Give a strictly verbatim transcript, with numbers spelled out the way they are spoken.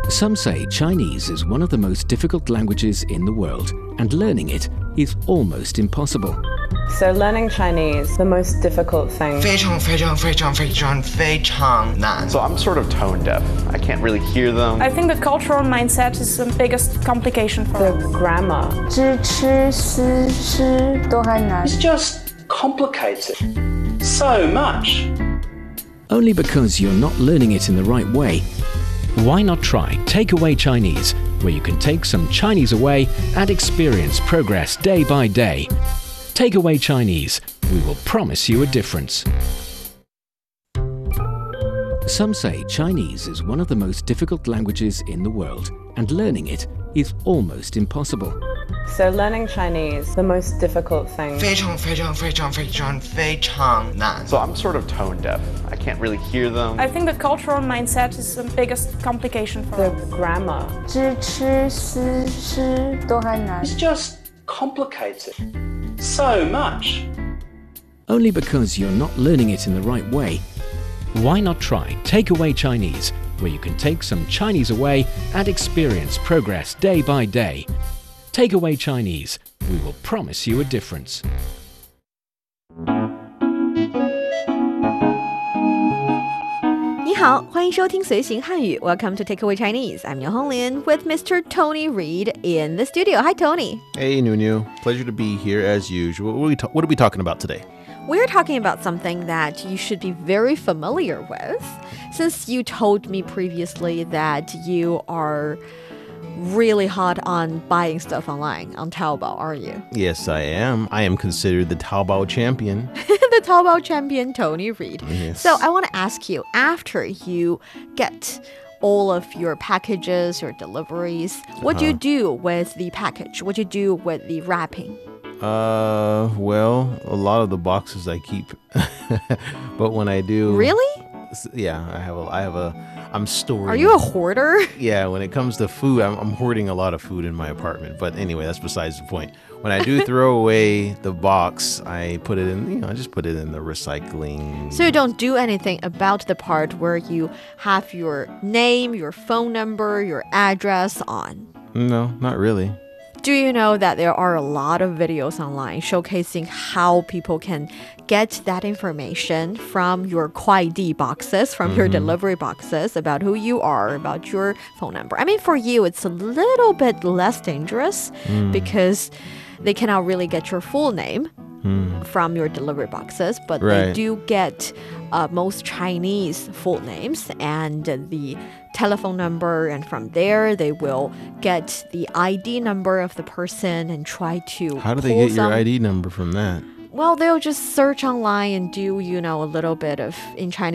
Some say Chinese is one of the most difficult languages in the world, and learning it is almost impossible. So learning Chinese, the most difficult thing. 非常非常非常非常非常难. So I'm sort of tone deaf. I can't really hear them. I think the cultural mindset is the biggest complication for The grammar. 知吃思吃都还难。 It's just complicated. So much. Only because you're not learning it in the right way. Why not try Takeaway Chinese, where you can take some Chinese away and experience progress day by day. Takeaway Chinese, we will promise you a difference. Some say Chinese is one of the most difficult languages in the world, and learning it is almost impossible. So learning Chinese, the most difficult thing. 非常非常非常非常非常难. So I'm sort of tone deaf. I can't really hear them. I think the cultural mindset is the biggest complication for The grammar. 知吃思吃都还难。 It's just complicated. So much. Only because you're not learning it in the right way. Why not try Takeaway Chinese, where you can take some Chinese away and experience progress day by day. Takeaway Chinese, we will promise you a difference. 你好，欢迎收听随行汉语 Welcome to Takeaway Chinese. I'm Niu Honglin with Mister Tony Reed in the studio. Hi, Tony. Hey, Nunu. Pleasure to be here as usual. What are we, ta- what are we talking about today? We're talking about something that you should be very familiar with, since you told me previously that you are really hot on buying stuff online on Taobao, are you? Yes, I am. I am considered the Taobao champion. The Taobao champion, Tony Reed. Yes. So I want to ask you, after you get all of your packages, your deliveries, what do you do with the package? What do you do with the wrapping? Uh, well, a lot of the boxes I keep. But when I do... Really? Yeah, I have a, I have a, I'm storing. Are you a hoarder? Yeah, when it comes to food, I'm, I'm hoarding a lot of food in my apartment. But anyway, that's besides the point. When I do throw away the box, I put it in, you know, I just put it in the recycling. So you don't do anything about the part where you have your name, your phone number, your address on? No, not really. Do you know that there are a lot of videos online showcasing how people can get that information from your kuaidi boxes, from mm-hmm. your delivery boxes about who you are, about your phone number? I mean, for you, it's a little bit less dangerous mm. because they cannot really get your full name mm. from your delivery boxes, but right. they do get uh, most Chinese full names and uh, the telephone number, and from there they will get the I D number of the person and try to How do they pull get some... your I D number from that? Well, they'll just search online and do, you know, a little bit of in Chinese